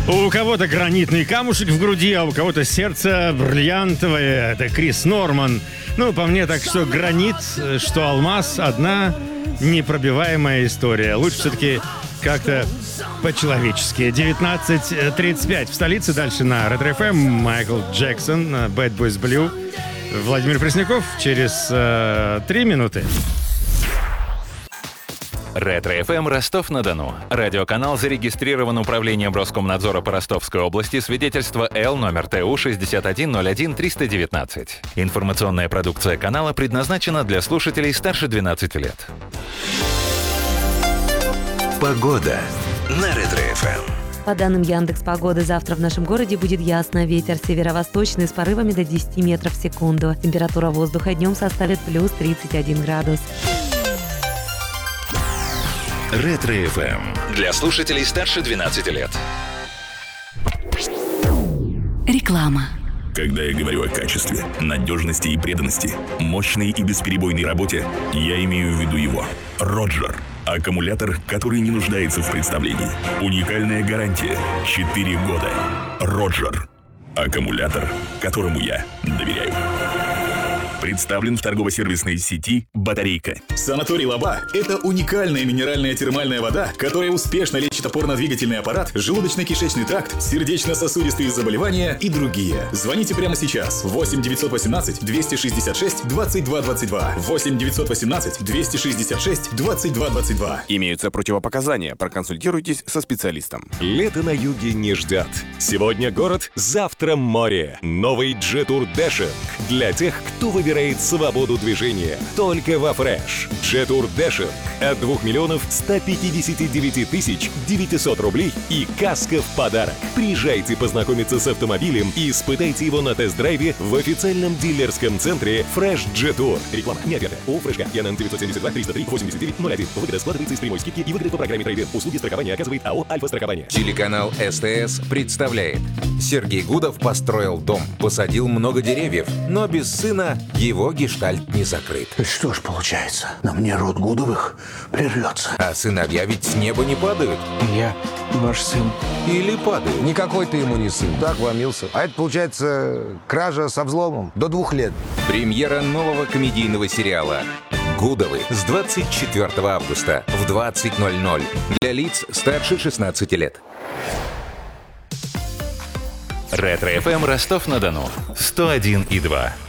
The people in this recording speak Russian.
У кого-то гранитный камушек в груди, а у кого-то сердце бриллиантовое. Это Крис Норман. Ну, по мне, так что гранит, что алмаз — одна непробиваемая история. Лучше все-таки как-то по-человечески. 19:35 в столице. Дальше на Ретро-ФМ. Майкл Джексон, Bad Boys Blue. Владимир Пресняков через 3 минуты. Ретро-ФМ Ростов-на-Дону. Радиоканал зарегистрирован Управлением Роскомнадзора по Ростовской области. Свидетельство Л номер ТУ 6101-319. Информационная продукция канала предназначена для слушателей старше 12 лет. Погода на Ретро-ФМ. По данным Яндекс.Погоды, завтра в нашем городе будет ясно. Ветер северо-восточный с порывами до 10 метров в секунду. Температура воздуха днем составит плюс 31 градус. Ретро-ФМ. Для слушателей старше 12 лет. Реклама. Когда я говорю о качестве, надежности и преданности, мощной и бесперебойной работе, я имею в виду его. Роджер. Аккумулятор, который не нуждается в представлении. Уникальная гарантия. 4 года. Роджер. Аккумулятор, которому я доверяю. Представлен в торгово-сервисной сети «Батарейка». Санаторий Лаба – это уникальная минеральная термальная вода, которая успешно лечит опорно-двигательный аппарат, желудочно-кишечный тракт, сердечно-сосудистые заболевания и другие. Звоните прямо сейчас. 8 918 266 22 22. 8 918 266 22 22. Имеются противопоказания. Проконсультируйтесь со специалистом. Лето на юге не ждет. Сегодня город, завтра море. Новый J-Tour Dashing для тех, кто выбирает свободу движения. Только во Fresh. J-Tour Dashing от 2 миллионов 159 тысяч 900 рублей и каска в подарок. Приезжайте познакомиться с автомобилем и испытайте его на тест-драйве в официальном дилерском центре Fresh J-Tour. Реклама не ответа. ООО «Фрешка». ЯНН 972 303 89 01. Выгода складывается из прямой скидки и выгоды по программе трейд-ин. Услуги страхования оказывает АО «Альфа-страхование». Телеканал СТС представляет. Сергей Гудов построил дом, посадил много деревьев, но без сына его гештальт не закрыт. Что ж получается, на мне род Гудовых прервется. А сыновья ведь с неба не падают. Я ваш сын. Или падают. Никакой ты ему не сын. Так вломился. А это, получается, кража со взломом до 2 лет. Премьера нового комедийного сериала «Гудовы» с 24 августа в 20:00 для лиц старше 16 лет. Ретро-ФМ Ростов-на-Дону. 101,2.